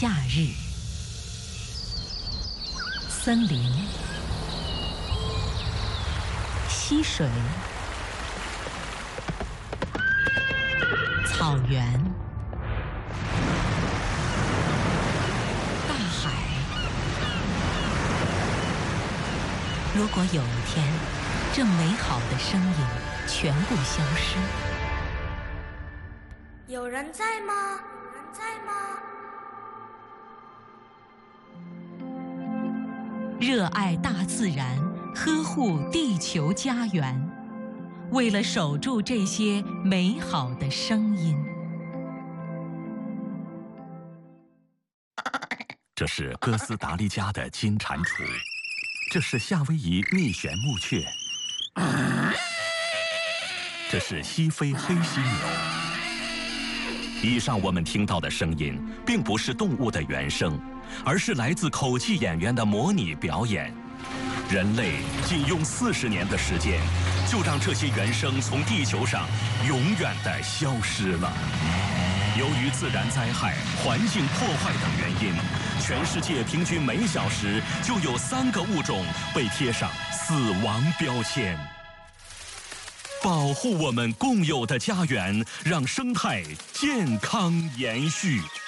夏日，森林、溪水、草原、大海。如果有一天，这美好的声音全部消失， 有人在吗？有人在吗？ 热爱大自然，呵护地球家园，为了守住这些美好的声音。 这是哥斯达黎加的金蟾蜍，这是夏威夷蜜旋木雀，这是西非黑犀牛。以上我们听到的声音，并不是动物的原声，而是来自口技演员的模拟表演。人类仅用40年的时间，就让这些原声从地球上永远地消失了。由于自然灾害、环境破坏等原因，全世界平均每小时就有3个物种被贴上死亡标签。保护我们共有的家园，让生态健康延续。